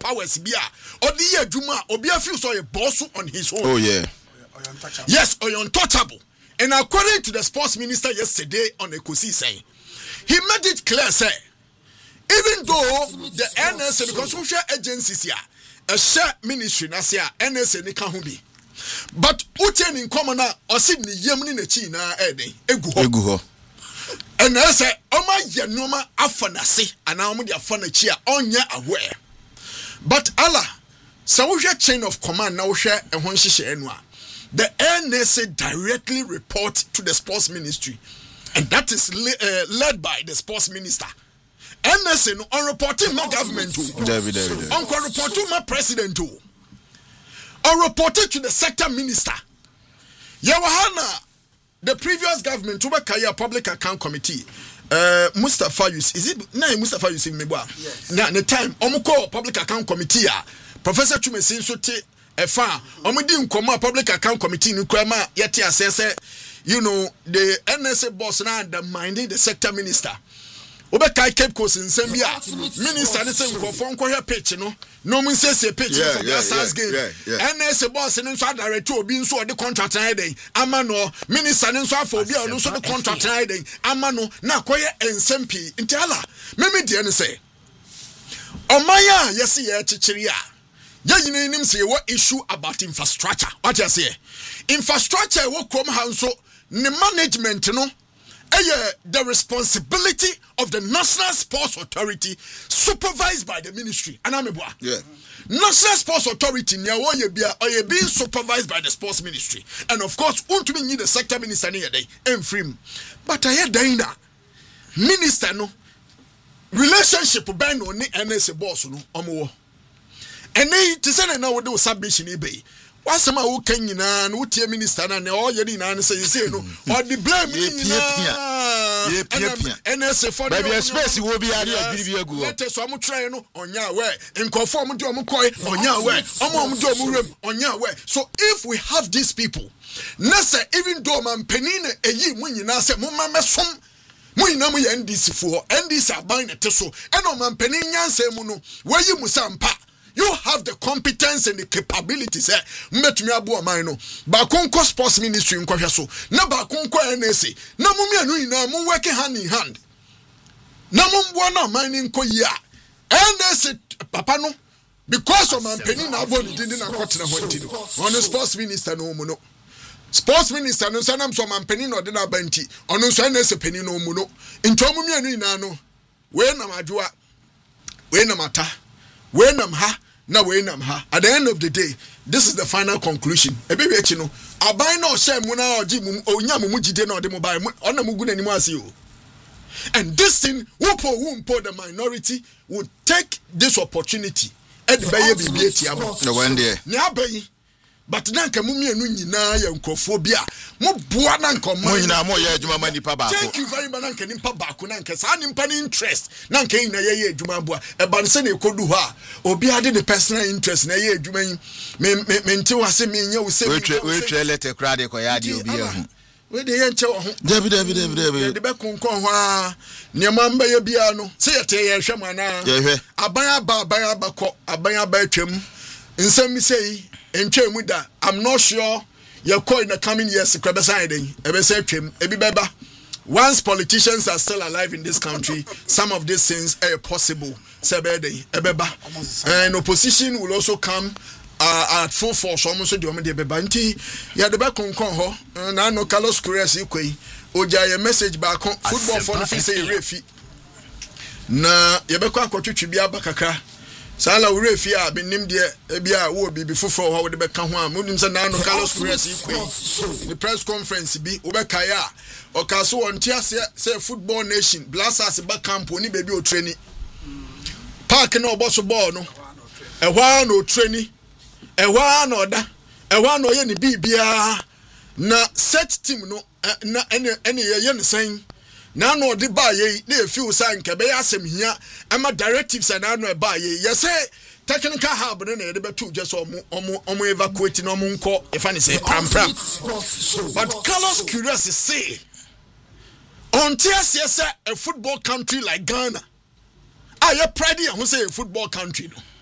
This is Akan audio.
powers bi a odi ye adwuma obi afeel so ye boss on his own. Oh yeah. Yes, or you're untouchable. And according to the sports minister yesterday on Ekosi saying, he made it clear, say, even though the NSA, because social agencies here, a share ministry, Nasia, NSA, Nikahubi. But Uten in common, or Sydney, Yemen, China, Eguho. And I say, Oma Yanoma Afanasi, and Amudi Afanachia, on ya aware. But Allah, so we chain of command now share and one she enwa. The NSA directly reports to the sports ministry, and that is led by the sports minister. NSA on reporting my government, on reporting my president, on reporting to the sector minister. Yawahana, the previous government, Tubakaya Public Account Committee, Mustafa Yusuf, is it Mustafa Yusuf Mebwa? Now, the time, Omuko Public Account Committee, Professor Chumesin Sote. Efa omudi nkoma public account committee ni kwama yeti asese the NSA boss na undermining the sector minister obeka Cape Coast nsem bia minister ne se nkofo nkwohwe pitch no mun sese pitch for the SARS game NSA boss ne nso direct obi nso de contract na dey amano minister ne nso afa obi a no nso de contract na dey amano na koye ensem pi ntiala meme de ne se omaya yesi ye chichiri a Yayinim say what issue about infrastructure. What you say? Infrastructure will come hanso the management the responsibility of the National Sports Authority supervised by the ministry. Anamebwa. Yeah. National Sports Authority or being supervised by the sports ministry. And of course, we need the sector minister near day and free. But I hear Dana minister no relationship ben no NSA boss no omo. And they to send now do submission eBay. What's some who can you know, no tear minister and all your dinner say no, or the blame NSA for the space will be a good. Let us some try no on your way and conform to Mukoi on your way, on your way. So if we have these people, Nasa even though man penina a ye when you now say, Mumma some. Muinamu NDC for NDC are buying a teso, and on man penina say muno, where you musampa. You have the competence and the capabilities. Met me abu amino. Bakonko sports ministry in Kwasho. Na bakonko NSA. Na mumia nui na mu working hand in hand. Na mumwana mining ko ya. NSA papa no. Because of man penny na boni didn't akoti na hwenti. On the sports minister no mu no. Sports minister no sanam so man penny no de na banti. Ono so NSA penny no mu no. Into mumia nui na no. We na madua. We na mata. We nam ha. Now we nam ha. At the end of the day, this is the final conclusion. Ebe we no. Abai no share muna oji mu onya mu jide na de mo bai. Ona mu gu na nimu ase o. And this thing, wumpo the minority would take this opportunity. And baye bibi etiamo. No one there. Ni abai. But nanka mu mienu nyina ya nkofobia. Mo bua nanka mo nyina mo ye adwuma ma nipa baako. Thank you very much nanka nipa baako nanka sa nipa ni interest. Nanka ina ye adwuma bua. E ba se na ekodu ha. Obi ade the personal interest na ye adwuma yi. Me nti wase me nya wo se. We try letter cry de ko ya de obi ahu. We de ye nche wo ho. David. De be konkon ho a. Niam mba ye bia no. Se ye te ye hwem ana. Ye hwe. Aban abakọ. Aban abatwam. Nsem mi sei. I'm not sure you're calling in the coming years. Once politicians are still alive in this country, some of these things are possible. And opposition will also come at full force. Almost the Banti, yeah, the back on Conho, and I know Carlos Correas equally. Oja message back on football for the say refi. Na Yabaka Kotuchibia Bakaka. Sala urefi a benim de bia wo bibi foforo ho wo de beka ho a munim se na no Carlos Correas ikwe the press conference bi wo beka ya o ka so won tia say football nation Blasters ba camp oni baby o training park na oboso ball no ehwa na o training ehwa na oda ehwa na o ye ni bibia na set team no na ene ye ne san na no de ba ye na efi usan ke be asem hia ama directives na no e ba ye say technical hub na e de betu just omo evacuate na omo nko if I say pram but Carlos Correas say on TSS a football country like Ghana I am proud of say a football country no